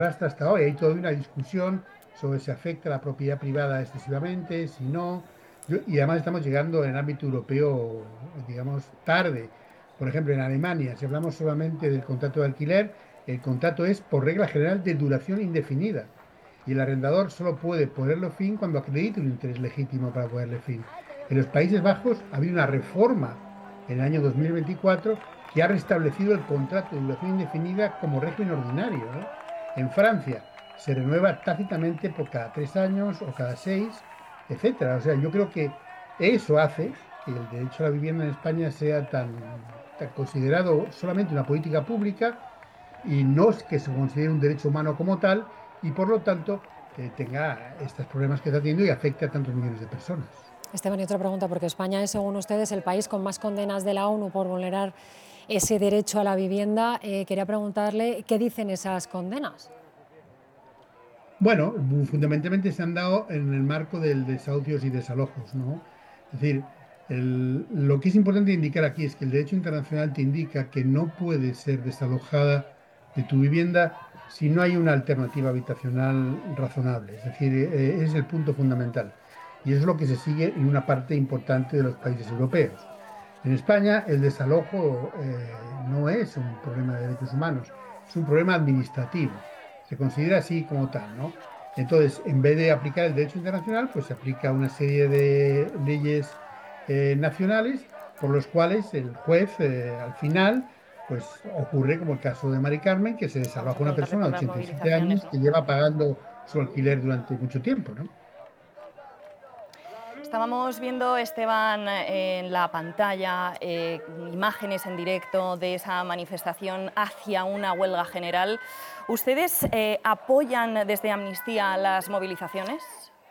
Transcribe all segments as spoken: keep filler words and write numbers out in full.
arrastra hasta hoy. Hay toda una discusión sobre si afecta a la propiedad privada excesivamente, si no. Yo- y además estamos llegando en el ámbito europeo, digamos, tarde. Por ejemplo, en Alemania, si hablamos solamente del contrato de alquiler, el contrato es por regla general de duración indefinida. Y el arrendador solo puede ponerlo fin cuando acredite un interés legítimo para ponerle fin. En los Países Bajos ha habido una reforma en el año dos mil veinticuatro que ha restablecido el contrato de duración indefinida como régimen ordinario, ¿no? En Francia se renueva tácitamente por cada tres años o cada seis, etcétera. O sea, yo creo que eso hace que el derecho a la vivienda en España sea tan, tan considerado solamente una política pública y no es que se considere un derecho humano como tal y por lo tanto eh, tenga estos problemas que está teniendo y afecte a tantos millones de personas. Esteban, y otra pregunta, porque España es, según ustedes, el país con más condenas de la ONU por vulnerar ese derecho a la vivienda. Eh, quería preguntarle qué dicen esas condenas. Bueno, fundamentalmente se han dado en el marco del desahucios y desalojos, ¿no? Es decir, el- lo que es importante indicar aquí es que el derecho internacional te indica que no puedes ser desalojada de tu vivienda si no hay una alternativa habitacional razonable. Es decir, eh, ese es el punto fundamental. Y eso es lo que se sigue en una parte importante de los países europeos. En España, el desalojo eh, no es un problema de derechos humanos, es un problema administrativo. Se considera así como tal, ¿no? Entonces, en vez de aplicar el derecho internacional, pues se aplica una serie de leyes eh, nacionales por los cuales el juez, eh, al final, pues ocurre como el caso de Mari Carmen, que se Vamos desaloja a a una preguntarle persona por de las ochenta y siete movilizaciones, años ¿no? que lleva pagando su alquiler durante mucho tiempo, ¿no? Estábamos viendo, Esteban, en la pantalla eh, imágenes en directo de esa manifestación hacia una huelga general. ¿Ustedes eh, apoyan desde Amnistía las movilizaciones?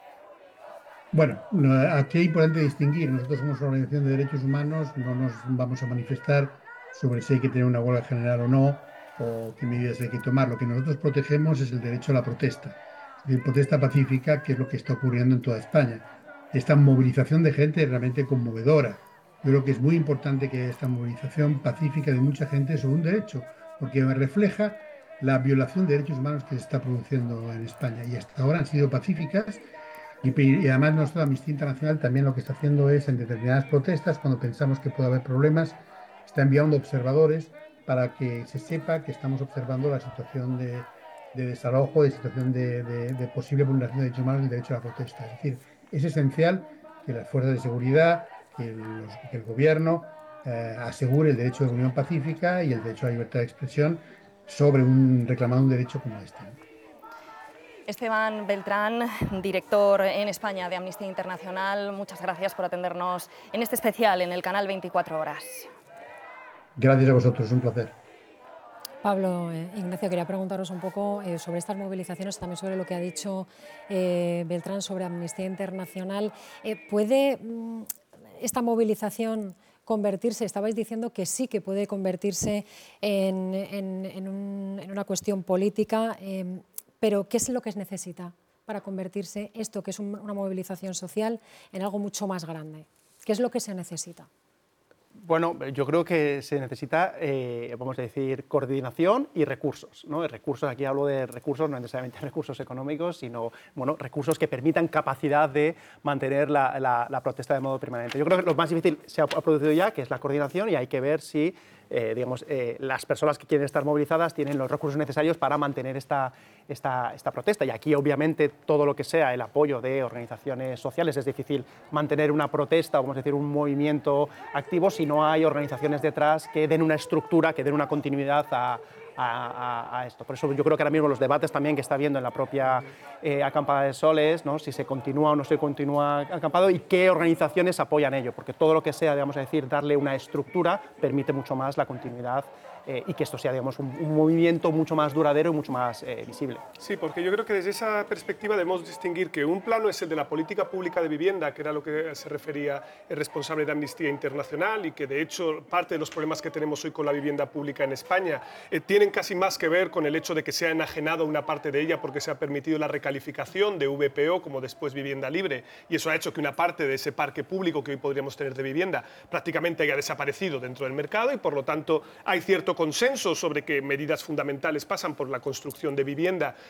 Bueno, no, aquí es importante distinguir. Nosotros somos una organización de derechos humanos, no nos vamos a manifestar sobre si hay que tener una huelga general o no, o qué medidas hay que tomar. Lo que nosotros protegemos es el derecho a la protesta, es decir, protesta pacífica, que es lo que está ocurriendo en toda España. Esta movilización de gente es realmente conmovedora. Yo creo que es muy importante que haya esta movilización pacífica de mucha gente sobre un derecho, porque refleja la violación de derechos humanos que se está produciendo en España. Y hasta ahora han sido pacíficas y, y además nuestra Amnistía Internacional también lo que está haciendo es, en determinadas protestas, cuando pensamos que puede haber problemas, está enviando observadores para que se sepa que estamos observando la situación de, de desalojo, de situación de, de- de posible vulneración de derechos humanos y del derecho a la protesta. Es decir, es esencial que las fuerzas de seguridad, que, los- que el gobierno eh, asegure el derecho de reunión pacífica y el derecho a la libertad de expresión sobre un reclamado un derecho como este, ¿no? Esteban Beltrán, director en España de Amnistía Internacional, muchas gracias por atendernos en este especial en el canal veinticuatro horas. Gracias a vosotros, un placer. Pablo, eh, Ignacio, quería preguntaros un poco eh, sobre estas movilizaciones, también sobre lo que ha dicho eh, Beltrán sobre Amnistía Internacional. Eh, ¿Puede mm, esta movilización convertirse, estabais diciendo que sí que puede convertirse en, en- en un- en una cuestión política, eh, pero ¿qué es lo que se necesita para convertirse esto, que es un- una movilización social, en algo mucho más grande? ¿Qué es lo que se necesita? Bueno, yo creo que se necesita, eh, vamos a decir, coordinación y recursos, ¿no? Recursos, aquí hablo de recursos, no necesariamente recursos económicos, sino bueno, recursos que permitan capacidad de mantener la, la, la protesta de modo permanente. Yo creo que lo más difícil se ha, ha producido ya, que es la coordinación, y hay que ver si eh, digamos, eh, las personas que quieren estar movilizadas tienen los recursos necesarios para mantener esta, esta, esta protesta. Y aquí, obviamente, todo lo que sea el apoyo de organizaciones sociales, es difícil mantener una protesta, vamos a decir, un movimiento activo si no hay organizaciones detrás que den una estructura, que den una continuidad a, a, a esto. Por eso yo creo que ahora mismo los debates también que está habiendo en la propia eh, acampada de Soles, ¿no? Si se continúa o no se continúa acampado y qué organizaciones apoyan ello, porque todo lo que sea, digamos a decir, darle una estructura permite mucho más la continuidad eh, y que esto sea, digamos, un, un movimiento mucho más duradero y mucho más eh, visible. Sí, porque yo creo que desde esa perspectiva debemos distinguir que un plano es el de la política pública de vivienda, que era lo que se refería el responsable de Amnistía Internacional y que de hecho parte de los problemas que tenemos hoy con la vivienda pública en España eh, tienen casi más que ver con el hecho de que se ha enajenado una parte de ella porque se ha permitido la recalificación de V P O como después vivienda libre y eso ha hecho que una parte de ese parque público que hoy podríamos tener de vivienda prácticamente haya desaparecido dentro del mercado y por lo tanto hay cierto cierto consenso sobre que medidas fundamentales pasan por la construcción de vivienda